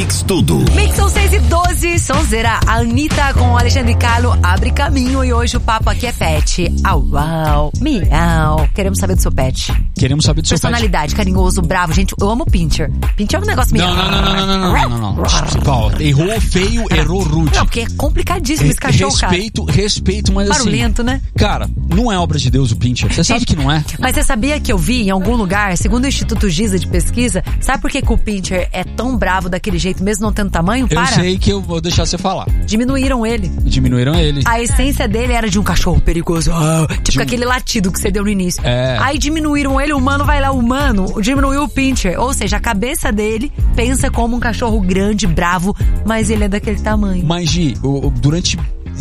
Mix Tudo. Mix são 6h12, sonzeira. A Anitta com o Alexandre Carlo abre caminho e hoje o papo aqui é pet. Au, au, miau. Queremos saber do seu pet. Queremos saber do seu personalidade, carinhoso, bravo. Gente, eu amo o Pinscher. Pinscher é um negócio meio... Não. Errou feio, errou rude. Não, porque é complicadíssimo esse cachorro, Respeito, mas assim... barulhento, né? Cara, não é obra de Deus o Pinscher. Você sabe que não é. Mas você sabia que eu vi em algum lugar, segundo o Instituto Giza de Pesquisa, sabe por que o Pinscher é tão bravo daquele jeito, mesmo não tendo tamanho? Eu sei que eu vou deixar você falar. Diminuíram ele. A essência dele era de um cachorro perigoso. Tipo aquele latido que você deu no início. Aí diminuíram ele, o humano vai lá, diminuiu o Pinscher. Ou seja, a cabeça dele pensa como um cachorro grande, bravo, mas ele é daquele tamanho. Mas, Gi, durante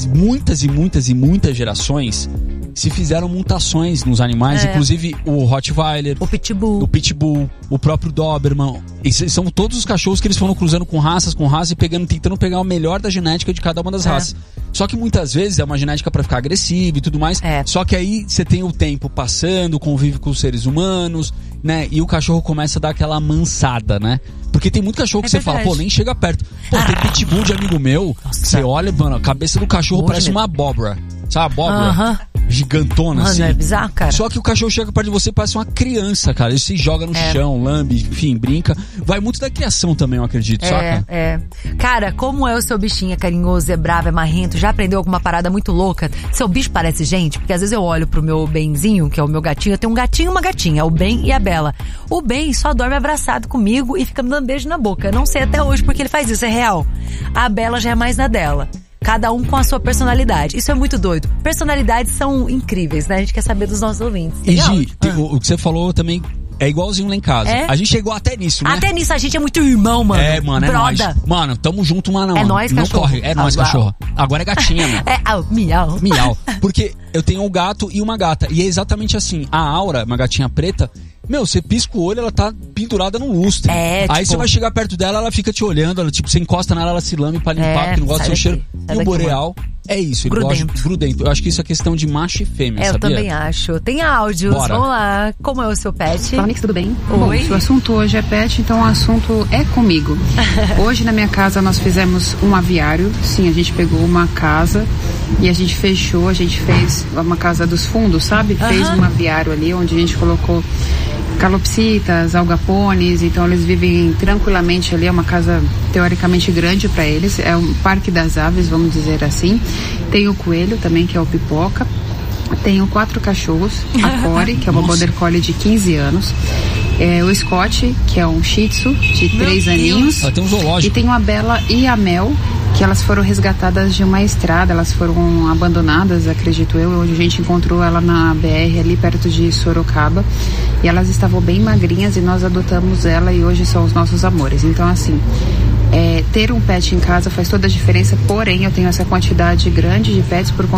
muitas gerações se fizeram mutações nos animais, inclusive o Rottweiler, o Pitbull, o próprio Doberman. São todos os cachorros que eles foram cruzando com raças e tentando pegar o melhor da genética de cada uma das raças. Só que muitas vezes é uma genética pra ficar agressiva e tudo mais. Só que aí você tem o tempo passando, convive com os seres humanos, né? E o cachorro começa a dar aquela amansada, né? Porque tem muito cachorro que você fala, nem chega perto. Tem pitbull de amigo meu, você olha, mano, a cabeça do cachorro parece uma abóbora. Sabe, abóbora? Gigantona, assim. É bizarro, cara. Só que o cachorro chega perto de você, parece uma criança, cara. Ele se joga no chão, lambe, enfim, brinca. Vai muito da criação também, eu acredito, saca? Cara, como é o seu bichinho? É carinhoso, é bravo, é marrento? Já aprendeu alguma parada muito louca? Seu bicho parece gente? Porque às vezes eu olho pro meu Benzinho, que é o meu gatinho. Eu tenho um gatinho e uma gatinha, o Ben e a Bela. O Ben só dorme abraçado comigo e fica me dando beijo na boca. Eu não sei até hoje porque ele faz isso, é real. A Bela já é mais na dela. Cada um com a sua personalidade. Isso é muito doido. Personalidades são incríveis, né? A gente quer saber dos nossos ouvintes. E Gi, o que você falou também é igualzinho lá em casa. A gente chegou até nisso, né? Até nisso a gente é muito irmão, mano. Mano, é nóis. Mano, tamo junto, mano. É nóis, cachorro. Não corre, é nóis, cachorro. Agora é gatinha, mano. Miau. Miau. Porque eu tenho um gato e uma gata. E é exatamente assim. A Aura, uma gatinha preta... Meu, você pisca o olho, ela tá pendurada no lustre. Aí você vai chegar perto dela, ela fica te olhando, ela, tipo, você encosta nela, ela se lame pra limpar, porque não gosta do seu cheiro. E o boreal é isso, ele gosta de grudento. Eu acho que isso é questão de macho e fêmea, sabia? Eu também acho. Tem áudios, vamos lá. Como é o seu pet? Fala, Mix, tudo bem? Oi. Bom, se o assunto hoje é pet, então o assunto é comigo. Hoje na minha casa nós fizemos um aviário. Sim, a gente pegou uma casa e a gente fechou, a gente fez uma casa dos fundos, sabe? Fez um aviário ali, onde a gente colocou calopsitas, algapones, então eles vivem tranquilamente ali, é uma casa teoricamente grande para eles, é um parque das aves, vamos dizer assim. Tem o coelho também, que é o Pipoca. Tenho 4 cachorros, a Core, que é uma Border Collie de 15 anos, o Scott, que é um Shih Tzu de 3 aninhos, tem um zoológico. E tenho a Bela e a Mel, que elas foram resgatadas de uma estrada, elas foram abandonadas, acredito eu, onde a gente encontrou ela na BR ali perto de Sorocaba, e elas estavam bem magrinhas e nós adotamos ela e hoje são os nossos amores. Então assim, ter um pet em casa faz toda a diferença, porém eu tenho essa quantidade grande de pets por